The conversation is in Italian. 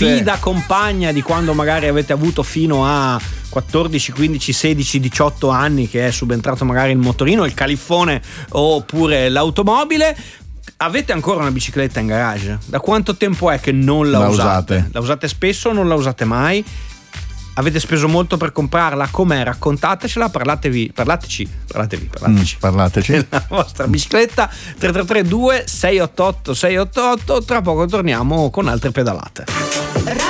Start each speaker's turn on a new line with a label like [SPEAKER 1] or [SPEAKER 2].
[SPEAKER 1] sfida compagna di quando magari avete avuto fino a 14, 15, 16, 18 anni, che è subentrato magari il motorino, il califfone oppure l'automobile. Avete ancora una bicicletta in garage? Da quanto tempo è che non la usate? La usate spesso o non la usate mai? Avete speso molto per comprarla? Com'è? Raccontatecela, parlateci della vostra bicicletta. 333 2688 688. Tra poco torniamo con altre pedalate.